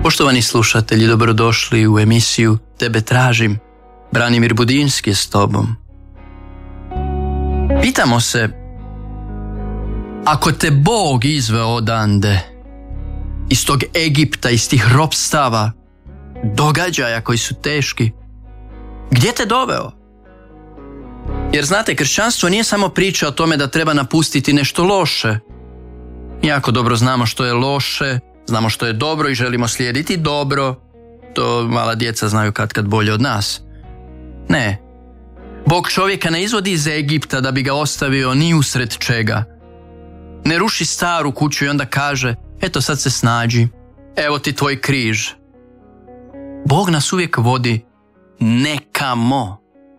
Poštovani slušatelji, dobrodošli u emisiju Tebe tražim. Branimir Budinski je s tobom. Pitamo se, ako te Bog izveo odande, iz tog Egipta, iz tih ropstava, događaja koji su teški, gdje te doveo? Jer znate, kršćanstvo nije samo priča o tome da treba napustiti nešto loše. Jako dobro znamo što je loše, znamo što je dobro i želimo slijediti dobro. To mala djeca znaju kad bolje od nas. Ne. Bog čovjeka ne izvodi iz Egipta da bi ga ostavio ni usred čega. Ne ruši staru kuću i onda kaže, eto sad se snađi, evo ti tvoj križ. Bog nas uvijek vodi nekamo.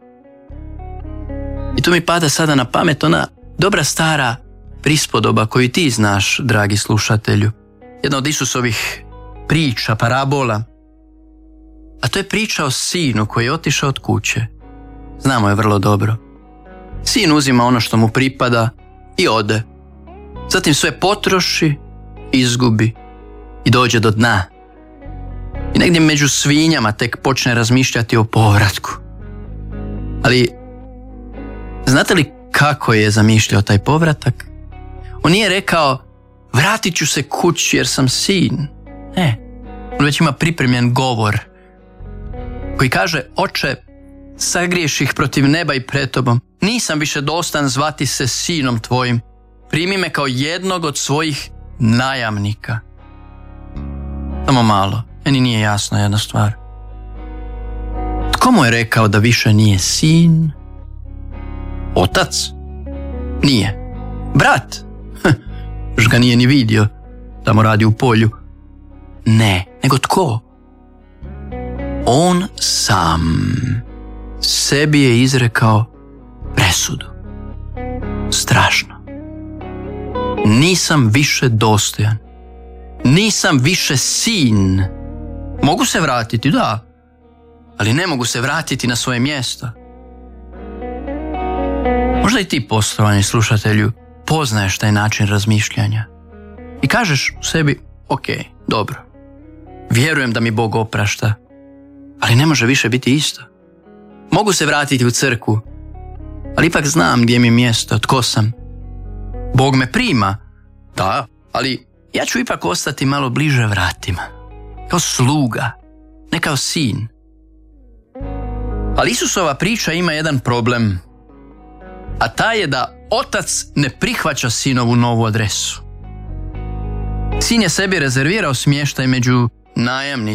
I tu mi pada sada na pamet ona dobra stara prispodoba koju ti znaš, dragi slušatelju. Jedna od Isusovih priča, parabola. A to je priča o sinu koji je otišao od kuće. Znamo je vrlo dobro. Sin uzima ono što mu pripada i ode. Zatim sve potroši, izgubi i dođe do dna. I negdje među svinjama tek počne razmišljati o povratku. Ali znate li kako je zamišljao taj povratak? On nije rekao, vratit ću se kući jer sam sin. Ne, on već ima pripremljen govor koji kaže, oče, sagriješih protiv neba i pred tobom, nisam više dostan zvati se sinom tvojim, primi me kao jednog od svojih najamnika. Samo malo, meni nije jasno jedna stvar. Tko mu je rekao da više nije sin? Otac? Nije. Brat? Još ga nije ni vidio, tamo radi u polju. Ne, nego tko? On sam sebi je izrekao presudu. Strašno. Nisam više dostojan. Nisam više sin. Mogu se vratiti, da, ali ne mogu se vratiti na svoje mjesto. Možda i ti, poštovani slušatelju, poznaješ taj način razmišljanja i kažeš sebi, ok, dobro, vjerujem da mi Bog oprašta, ali ne može više biti isto. Mogu se vratiti u crkvu, ali ipak znam gdje mi je mjesto, tko sam. Bog me prima, da, ali ja ću ipak ostati malo bliže vratima, kao sluga, ne kao sin. Ali Isusova priča ima jedan problem, a taj je da otac ne prihvaća sinovu novu adresu. Sin je sebi rezervirao smještaj među najamnicima.